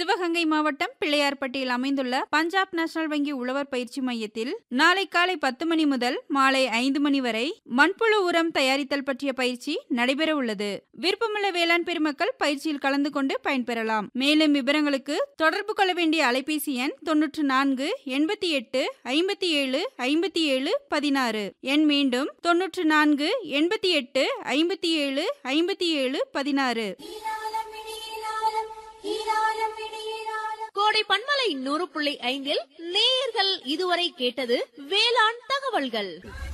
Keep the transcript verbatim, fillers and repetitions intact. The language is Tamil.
சிவகங்கை மாவட்டம் பிள்ளையார்பட்டியில் அமைந்துள்ள பஞ்சாப் நேஷனல் வங்கி உழவர் பயிற்சி மையத்தில் நாளை காலை பத்து மணி முதல் மாலை ஐந்து மணி வரை மண்புழு உரம் தயாரித்தல் பற்றிய பயிற்சி நடைபெற உள்ளது. விருப்பமுள்ள வேளாண் பெருமக்கள் பயிற்சியில் கலந்து கொண்டு பயன்பெறலாம். மேலும் விவரங்களுக்கு தொடர்பு கொள்ள வேண்டிய அலைபேசி எண் தொன்னூற்று நான்கு எண்பத்தி எட்டு ஐம்பத்தி ஏழு ஐம்பத்தி ஏழு பதினாறு. எண் மீண்டும் தொன்னூற்று நான்கு எண்பத்தி எட்டு ஐம்பத்தி ஏழு ஐம்பத்தி ஏழு பதினாறு. கோடை பண்பலை நூறு புள்ளி ஐந்தில் நேயர்கள் இதுவரை கேட்டது வேளாண் தகவல்கள்.